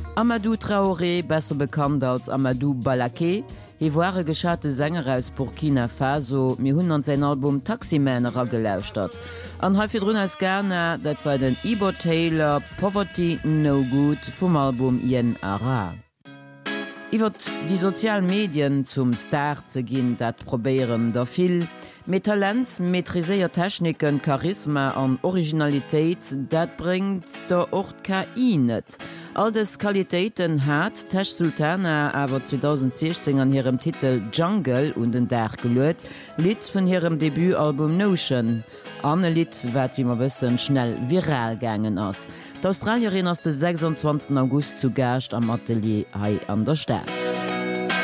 Amadou Traoré, besser bekannt als Amadou Balaké, war geschate Sänger aus Burkina Faso, mir hunn an sein Album Taximänner gelauscht hat. An häufig run aus Ghana, dat war den Ibo Taylor Poverty No Good vom Album Yen Ara. Iwer die sozialen Medien zum Star ze ginn, dat probieren da viel. Mit Talent, maîtriséier Techniken, Charisma an Originalitéit, dat bringt der Ort KI net. All des Qualitäten hat Tesh Sultana aber 2016 an ihrem Titel Jungle und den Dach gelöt, Lied von ihrem Debütalbum Notion. Anne Lied wird, wie man wissen, schnell viral gegangen ist. Die Australierin ist den 26. August zu Gast am Atelier an der Stadt.